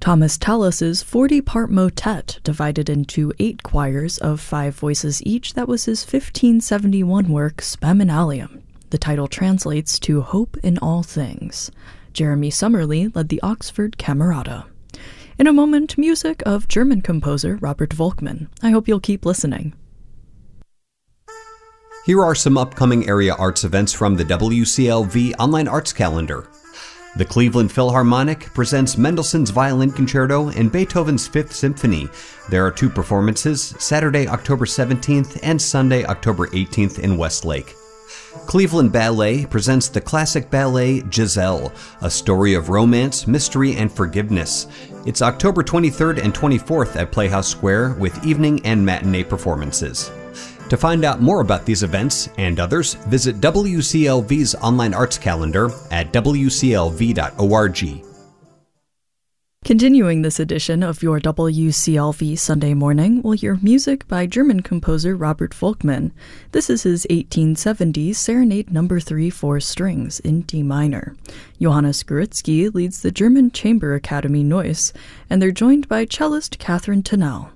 Thomas Tallis's 40-part motet, divided into 8 choirs of 5 voices each, that was his 1571 work Spaminalium. The title translates to Hope in All Things. Jeremy Summerlee led the Oxford Camerata. In a moment, music of German composer Robert Volkmann. I hope you'll keep listening. Here are some upcoming area arts events from the WCLV Online Arts Calendar. The Cleveland Philharmonic presents Mendelssohn's Violin Concerto and Beethoven's Fifth Symphony. There are 2 performances, Saturday, October 17th and Sunday, October 18th in Westlake. Cleveland Ballet presents the classic ballet Giselle, a story of romance, mystery, and forgiveness. It's October 23rd and 24th at Playhouse Square with evening and matinee performances. To find out more about these events and others, visit WCLV's online arts calendar at wclv.org. Continuing this edition of your WCLV Sunday Morning, we'll hear music by German composer Robert Volkmann. This is his 1870s Serenade No. 3 for strings in D minor. Johannes Gurutzky leads the German Chamber Academy Neuss, and they're joined by cellist Catherine Tennell.